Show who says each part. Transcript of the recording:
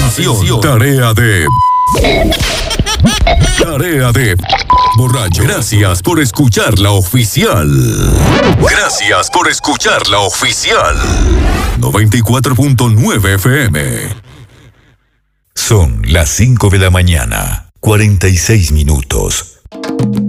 Speaker 1: Atención. Tarea de borracho. Gracias por escuchar la oficial. 94.9 FM. Son las 5 de la mañana, 46 minutos.